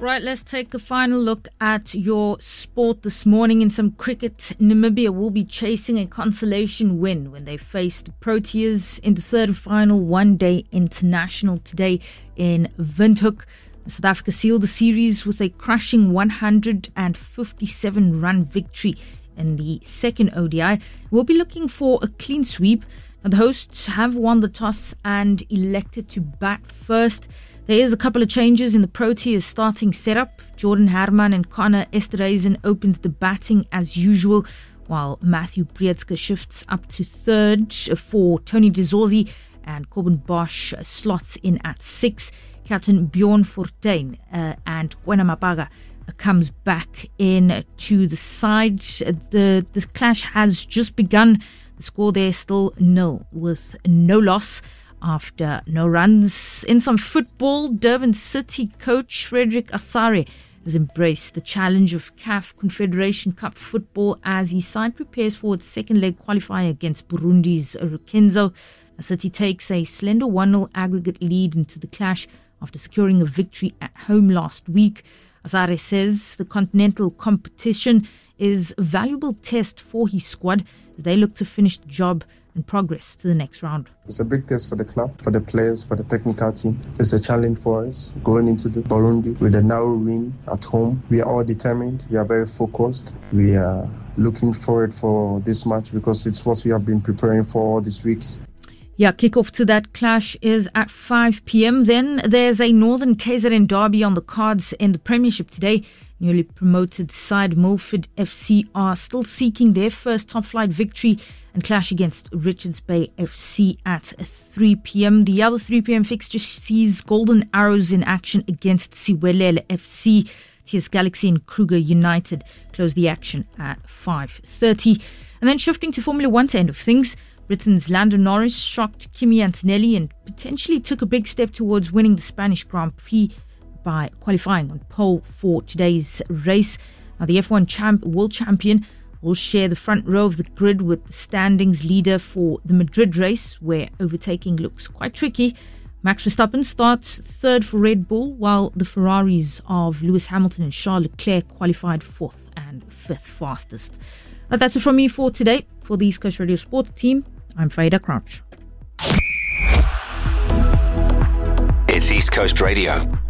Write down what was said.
Right, let's take a final look at your sport this morning. In some cricket, Namibia will be chasing a consolation win when they face the Proteas in the third and final one-day international today in Windhoek. South Africa sealed the series with a crushing 157-run victory in the second ODI. We'll be looking for a clean sweep. Now, the hosts have won the toss and elected to bat first. There is a couple of changes in the Proteas starting setup. Jordan Herman and Connor Esterhuizen opens the batting as usual, while Matthew Breedske shifts up to third for Tony de Zorzi, and Corbin Bosch slots in at 6. Captain Bjorn Fortuin and Kwena Mapaga comes back in to the side. The clash has just begun. The score there still 0 with no loss after no runs. In some football, Durban City coach Frederick Asare has embraced the challenge of CAF Confederation Cup football as his side prepares for its second leg qualifier against Burundi's Rukenzo. The City takes a slender 1-0 aggregate lead into the clash after securing a victory at home last week. Asare says the continental competition is a valuable test for his squad as they look to finish the job and progress to the next round. It's a big test for the club, for the players, for the technical team. It's a challenge for us going into the Burundi with a narrow win at home. We are all determined. We are very focused. We are looking forward for this match because it's what we have been preparing for all these weeks. Yeah, kickoff to that clash is at 5 p.m. Then there's a Northern KZN derby on the cards in the Premiership today. Newly promoted side Milford FC are still seeking their first top-flight victory and clash against Richards Bay FC at 3 p.m. The other 3 p.m. fixture sees Golden Arrows in action against Siwelele FC. TS Galaxy and Kruger United close the action at 5:30. And then shifting to Formula 1 to end of things, Britain's Lando Norris shocked Kimi Antonelli and potentially took a big step towards winning the Spanish Grand Prix by qualifying on pole for today's race. Now, the F1 world champion will share the front row of the grid with the standings leader for the Madrid race, where overtaking looks quite tricky. Max Verstappen starts third for Red Bull, while the Ferraris of Lewis Hamilton and Charles Leclerc qualified fourth and fifth fastest. But that's it from me for today. For the East Coast Radio Sports team, I'm Faida Crouch. It's East Coast Radio.